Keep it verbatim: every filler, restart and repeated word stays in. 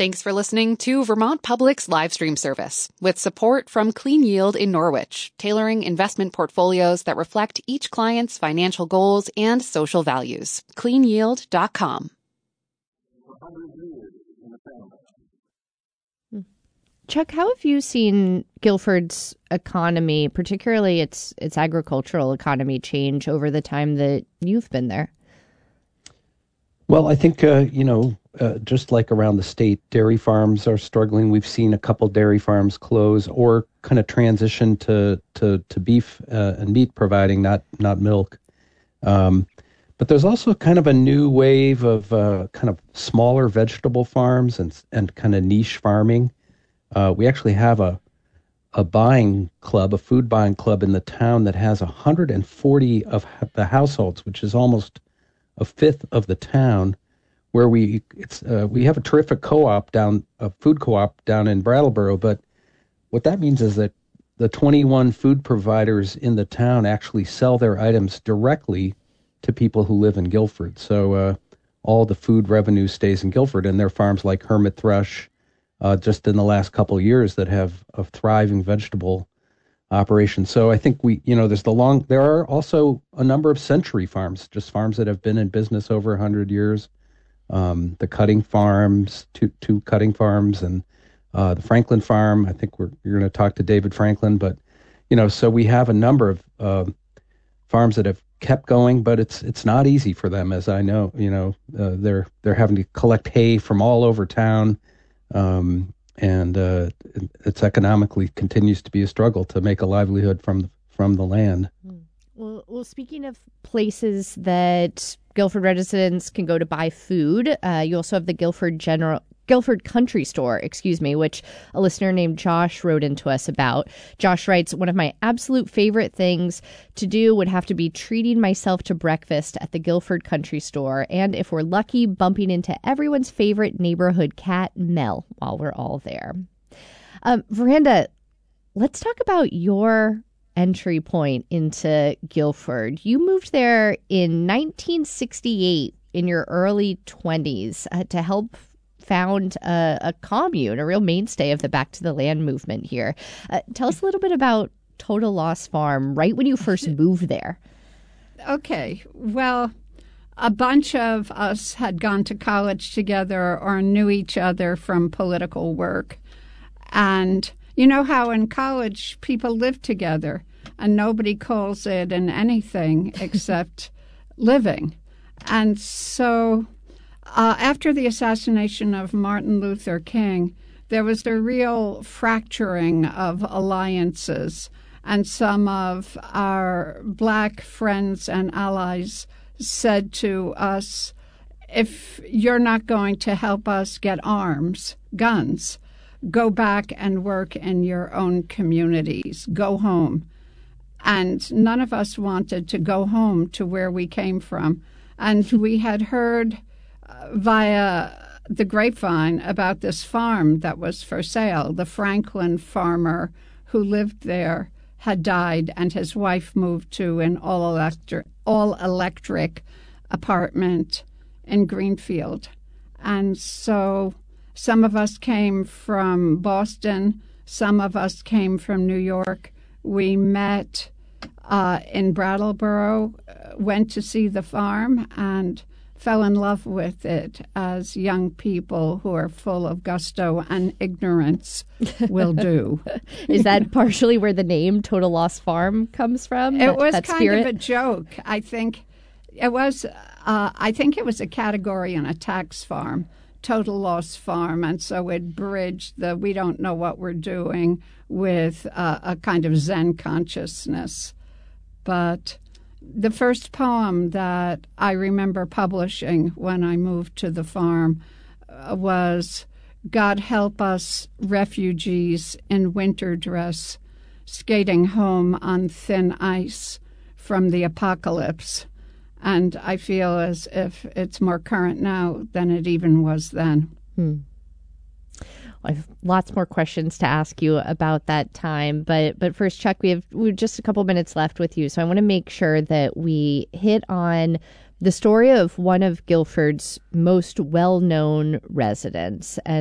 Thanks for listening to Vermont Public's live stream service with support from Clean Yield in Norwich, tailoring investment portfolios that reflect each client's financial goals and social values. clean yield dot com. Chuck, how have you seen Guilford's economy, particularly its its agricultural economy, change over the time that you've been there? Well, I think, uh, you know, uh, just like around the state, dairy farms are struggling. We've seen a couple dairy farms close or kind of transition to to, to beef uh, and meat providing, not not milk. Um, but there's also kind of a new wave of uh, kind of smaller vegetable farms and and kind of niche farming. Uh, we actually have a a buying club, a food buying club in the town that has one hundred forty of the households, which is almost a fifth of the town, where we it's uh, we have a terrific co-op down, a food co-op down in Brattleboro. But what that means is that the twenty-one food providers in the town actually sell their items directly to people who live in Guilford. So uh, all the food revenue stays in Guilford, and there are farms like Hermit Thrush, uh, just in the last couple of years, that have a thriving vegetable operation. So I think we, you know, there's the long, there are also a number of century farms, just farms that have been in business over one hundred years. Um, the cutting farms, two, two cutting farms, and uh, the Franklin farm. I think we're, you're going to talk to David Franklin, but, you know, so we have a number of uh, farms that have kept going, but it's it's not easy for them, as I know. You know, uh, they're they're having to collect hay from all over town. Um, And uh, it's economically continues to be a struggle to make a livelihood from from the land. Well, well, speaking of places that Guilford residents can go to buy food, uh, you also have the Guilford General Guilford Country Store, excuse me, which a listener named Josh wrote into us about. Josh writes, one of my absolute favorite things to do would have to be treating myself to breakfast at the Guilford Country Store. And if we're lucky, bumping into everyone's favorite neighborhood cat, Mel, while we're all there. Um, Veranda, let's talk about your entry point into Guilford. You moved there in nineteen sixty-eight in your early twenties uh, to help found a, a commune, a real mainstay of the Back to the Land movement here. Uh, tell us a little bit about Total Loss Farm right when you first moved there. Okay. Well, a bunch of us had gone to college together or knew each other from political work. And you know how in college people live together and nobody calls it an anything except living. And so Uh, after the assassination of Martin Luther King, there was a real fracturing of alliances, and some of our Black friends and allies said to us, if you're not going to help us get arms, guns, go back and work in your own communities, go home. And none of us wanted to go home to where we came from. And we had heard via the grapevine about this farm that was for sale. The Franklin farmer who lived there had died, and his wife moved to an all-electric, all-electric apartment in Greenfield. And so some of us came from Boston, some of us came from New York. We met uh, in Brattleboro, went to see the farm, and fell in love with it, as young people who are full of gusto and ignorance will do. Is that partially where the name Total Loss Farm comes from? It that, was that kind spirit? of a joke. I think it was. Uh, I think it was a category in a tax farm, Total Loss Farm, and so it bridged the we don't know what we're doing with uh, a kind of Zen consciousness, but. The first poem that I remember publishing when I moved to the farm uh, was, God help us refugees in winter dress, skating home on thin ice from the apocalypse. And I feel as if it's more current now than it even was then. Hmm. I have lots more questions to ask you about that time, but but first, Chuck, we have we have just a couple minutes left with you, so I want to make sure that we hit on the story of one of Guilford's most well-known residents. And